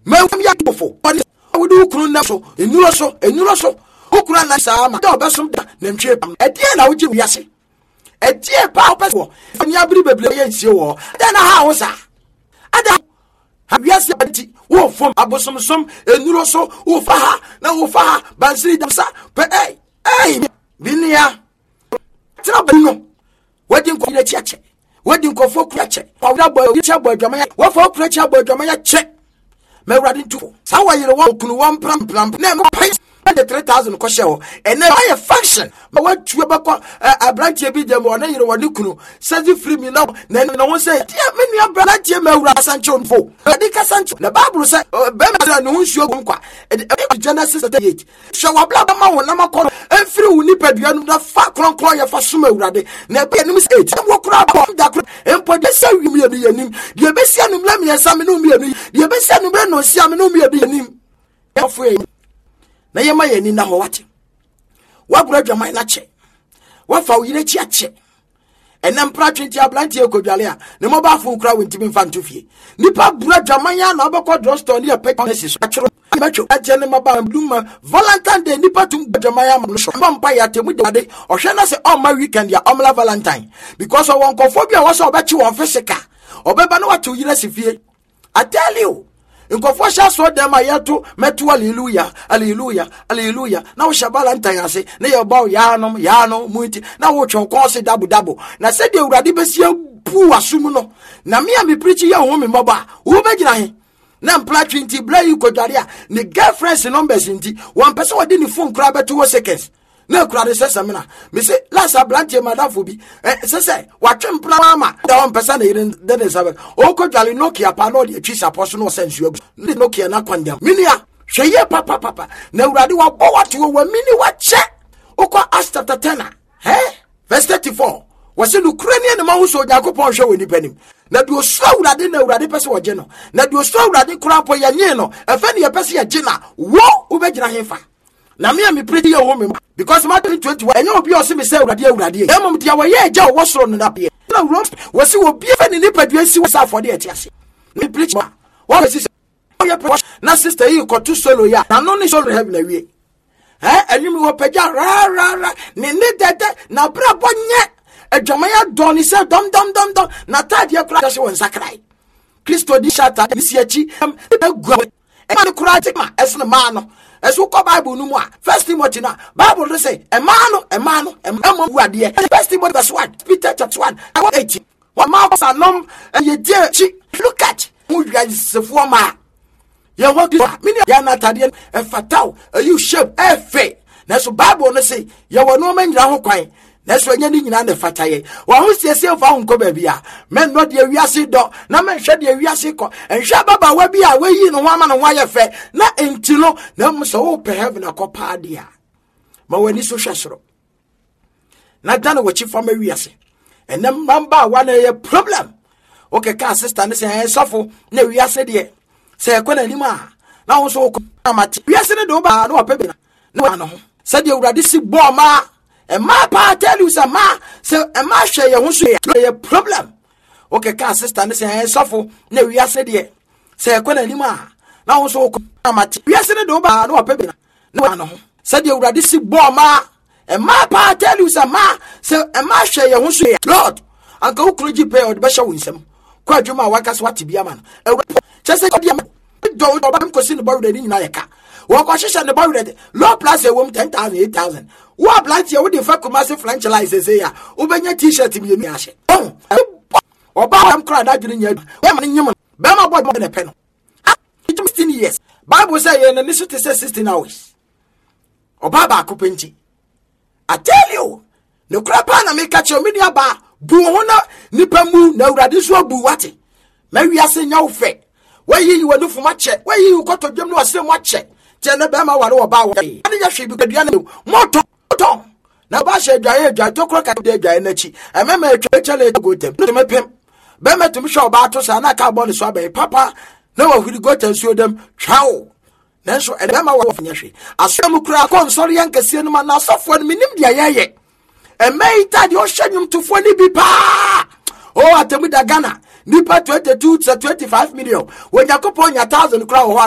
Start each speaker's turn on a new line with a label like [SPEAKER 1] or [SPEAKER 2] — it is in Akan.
[SPEAKER 1] mewam ya bofo oni wudi ukunu na so enuro so ukunu na sama da obesom da na ntwe pam edie na wogi wiase edie pa opeso oni abiri beble ye nsie wo da na ha wo sa ada wiase ati wo fom abosomsom enuro so wo fa ha na wo fa ha bansiri damsa pe binia tira beno wadi nko ile chiache wadi nko fo kuache wada boy yicha boy dwamaya wo fo kuache boy dwamaya che me wadi ntu sa wa yire wo kunu wo pram na me pai the 3000 ko shewo and then I function but what you about abrantie bi dem wona yire woni kunu says free me now na won say dia me nua brantie me wura sancho mfo adi ka sancho the bible say be me no nsuo gum kwa Genesis 38 shawa bla ma wona makoro enfiri woni padua no da fa kronkron ye fa soma wurade na be nim 8 wo kura bom da kro empo de say wi me bi yanim de be sia no mla me esa me no mi anu de be sia no bre no sia me no mi bi yanim efo na yema yeni na ho wate wagura dwaman na che wafa uyire chi ache enam pratwenti ablantie kodwale a ne mobafo kura wentimi mfa ntofie nipa bura dwaman ya na obekọ drugstore ne pekanesi so achiro metro agene maba bluma Valentine Day nipa tum dwaman ya no so mpa ya temu de ohwe na se on my weekend ya omla Valentine because of one kofobia was obechi won physical obeba na watu uyire sifie. I tell you nkofo sha so dem ayato metu hallelujah na wo shabala ntanyase na ye bawo yaano muiti na wo twon kon se dabo na se de urade besia bu asum no na me am preach ye ho me moba wo begina he na mpla 20 bla yi kodware a ne girlfriends numbers nti one person wodi ni phone kra beto 2 seconds na kra de sesamina me say last ablantie madafo bi se watwe mpla ma da one person na de sabe o kodware Nokia pa no de twisa poso no sense you ne Nokia na kwandam minia hweye papa na urade wa bo wate wo mini wa che okọ Acts chapter 10 verse 34 wase Ukrainian na ma so Yakobon hwe woni panim na do so urade na urade pese wo je no na do so urade kura po ya nye no efe ne ye pese ya je na wo ubegyina hefa na me pretty your home because Matthew 21 enye obi o se me say urade emom dia wo ye agya wo soro no na pe na ro wase obi efe ne nipadua si wo sa for de atiase me preach ma wo se na sister yi ko to solo ya na no ni solo heaven na wie enyim wo pagya ra ne dede na bra bonye adwamaya doni se dom na tadie kura se won sakrai Kristo di shata ni siachi egua e kura tikma esne ma no esu ko Bible no mu a First Timothy na Bible say e ma no wuade First Timothy verse 1 Peter chapter 1 8 wa ma sanom ye die chi look at mu wiase sefo ma ya what mini ya na tade e fatao you shape e fe na so Bible no say ya wono ma nyira ho kwan na so anya ni nyina na fataye wa ho siesie fa ho ko ba bia men no de wiase do na men hwe de wiase ko enhwe baba wa bia wa yi no ho ama no ho aye fe na entilo na mo so pe heaven akopa dia ma wani so hwesoro na dana wo chi fa ma wiase enem mamba wa na ye problem okay ka sister ne say sofo na wiase de se ekona ni ma na wo so ko amati wiase ne do ba na wo pe bi na no ho se de urade si bo ma ma pa tell you some ma say ma hwe ye ho so ye problem okay ka sister ne say sofo na wiase de se ekona ni ma na wo so ko amati wiase ne do ba na wo pe bi na no ho se de urade si bo ma pa tell you some ma say ma hwe ye ho so Lord anka wo kroji pe o de be hwe wo nsem kwa adwuma waka so wate bia ma no chese ko dia do ba ko sin bo de ni na ye ka wo ko hwehwe ne bo de low plus e wom 10,000 8,000 wo ablantie wo de fa commercial franchise say ya wo benya t-shirt mi emi ahye oba am kra da dwene nya we ma nyem be ma boy de pe no 16 years Bible say ye na ni so te say 16 hours oba ba ko penchi I tell you no krapa na make catch me dia ba bu ho na nipa mu na urade so bu wate ma wiase nya wo fe wayi wo nufu ma che wayi wo koto dwem no ase mo che che na be ma ware wo ba wo ani ya hwe bi kadua na moto na ba hwe dwaye to kro ka de dwaye na chi emema etwa chale go tem no me pem be metum hwe ba to sa na ka bo ne so abai papa na wa huri go tem so dem twao na so emema wo fanya hwe asem kura konsori yankasie no ma na sofo no minim dia yeye emeita di o hwanyum tofo ni bi pa o atemu da Ghana nipa 22 to 25 million when Yakobon 1,000 kura ho